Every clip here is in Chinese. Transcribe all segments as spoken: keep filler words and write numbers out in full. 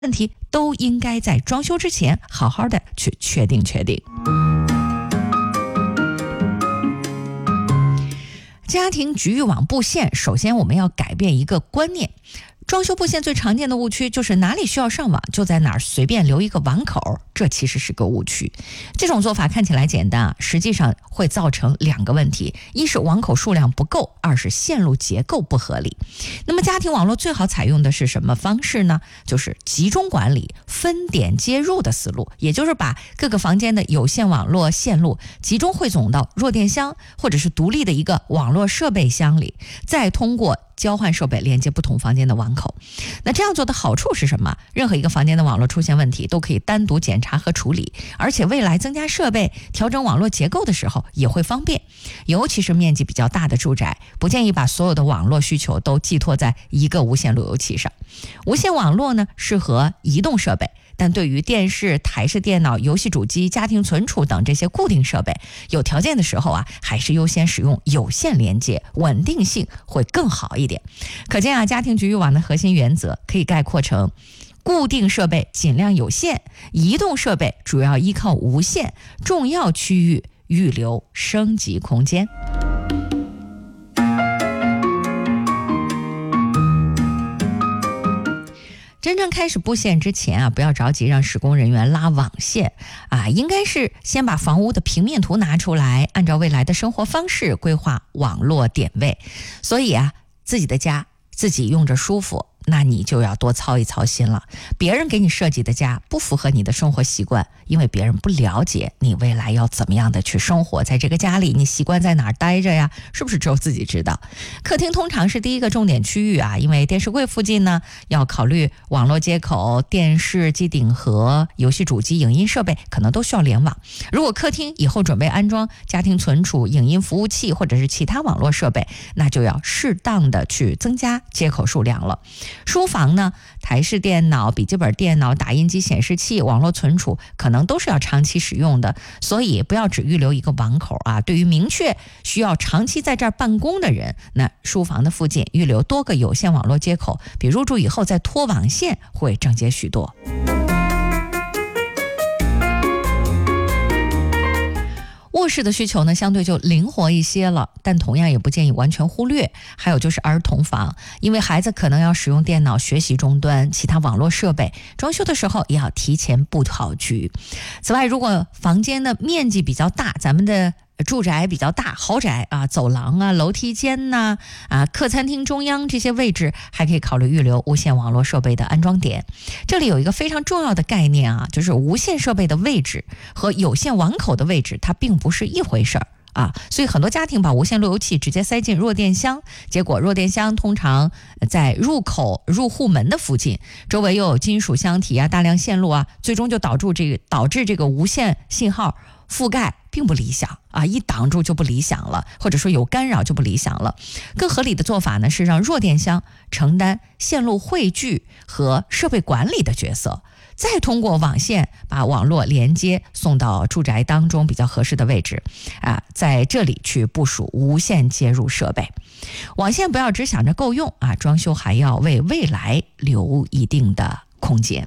问题都应该在装修之前好好的去确定确定。家庭局域网布线，首先我们要改变一个观念。装修布线最常见的误区就是哪里需要上网就在哪儿随便留一个网口，这其实是个误区。这种做法看起来简单啊，实际上会造成两个问题：一是网口数量不够，二是线路结构不合理。那么家庭网络最好采用的是什么方式呢？就是集中管理、分点接入的思路，也就是把各个房间的有线网络线路集中汇总到弱电箱或者是独立的一个网络设备箱里，再通过交换设备连接不同房间的网口。那这样做的好处是什么？任何一个房间的网络出现问题都可以单独检查和处理，而且未来增加设备、调整网络结构的时候也会方便。尤其是面积比较大的住宅，不建议把所有的网络需求都寄托在一个无线路由器上。无线网络呢，适合移动设备，但对于电视、台式电脑、游戏主机、家庭存储等这些固定设备，有条件的时候啊，还是优先使用有线连接，稳定性会更好一点。可见啊，家庭局域网的核心原则可以概括成：固定设备尽量有线，移动设备主要依靠无线，重要区域预留升级空间。真正开始布线之前啊，不要着急让施工人员拉网线啊，应该是先把房屋的平面图拿出来，按照未来的生活方式规划网络点位。所以啊，自己的家自己用着舒服，那你就要多操一操心了。别人给你设计的家不符合你的生活习惯，因为别人不了解你未来要怎么样的去生活在这个家里，你习惯在哪儿待着呀？是不是只有自己知道？客厅通常是第一个重点区域啊，因为电视柜附近呢，要考虑网络接口、电视机顶盒、游戏主机、影音设备可能都需要联网。如果客厅以后准备安装家庭存储、影音服务器或者是其他网络设备，那就要适当的去增加接口数量了。书房呢，台式电脑、笔记本电脑、打印机、显示器、网络存储可能都是要长期使用的，所以不要只预留一个网口啊。对于明确需要长期在这儿办公的人，那书房的附近预留多个有线网络接口，比入住以后再拖网线会正洁许多。卧室的需求呢，相对就灵活一些了，但同样也不建议完全忽略。还有就是儿童房，因为孩子可能要使用电脑学习终端、其他网络设备，装修的时候也要提前布好局。此外，如果房间的面积比较大，咱们的住宅比较大，豪宅啊，走廊啊、楼梯间呐、啊、啊客餐厅中央这些位置，还可以考虑预留无线网络设备的安装点。这里有一个非常重要的概念啊，就是无线设备的位置和有线网口的位置，它并不是一回事儿。啊，所以很多家庭把无线路由器直接塞进弱电箱，结果弱电箱通常在入口入户门的附近，周围又有金属箱体啊、大量线路啊，最终就导致这个导致这个无线信号覆盖并不理想啊，一挡住就不理想了，或者说有干扰就不理想了。更合理的做法呢，是让弱电箱承担线路汇聚和设备管理的角色，再通过网线把网络连接送到住宅当中比较合适的位置啊，在这里去部署无线接入设备。网线不要只想着够用啊，装修还要为未来留一定的空间。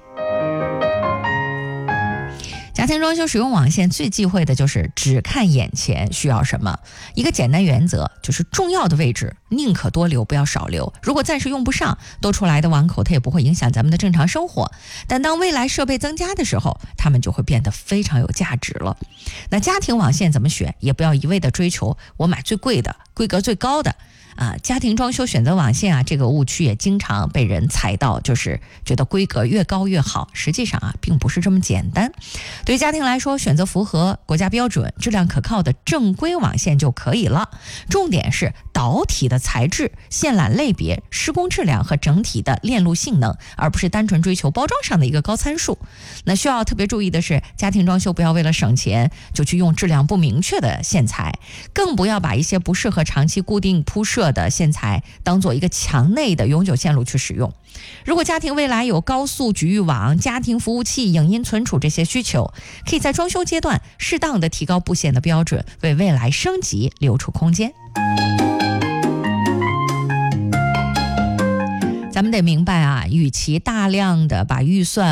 家庭装修使用网线最忌讳的就是只看眼前需要什么。一个简单原则就是重要的位置宁可多留不要少留，如果暂时用不上，多出来的网口它也不会影响咱们的正常生活，但当未来设备增加的时候，它们就会变得非常有价值了。那家庭网线怎么选，也不要一味的追求我买最贵的、规格最高的啊，家庭装修选择网线啊，这个误区也经常被人踩到，就是觉得规格越高越好，实际上啊，并不是这么简单。对于家庭来说，选择符合国家标准、质量可靠的正规网线就可以了。重点是导体的材质、线缆类别、施工质量和整体的链路性能，而不是单纯追求包装上的一个高参数。那需要特别注意的是，家庭装修不要为了省钱就去用质量不明确的线材，更不要把一些不适合长期固定铺设的线材当做一个墙内的永久线路去使用。如果家庭未来有高速局域网、家庭服务器、影音存储这些需求，可以在装修阶段适当的提高布线的标准，为未来升级留出空间。 咱们得明白啊，与其大量的把预算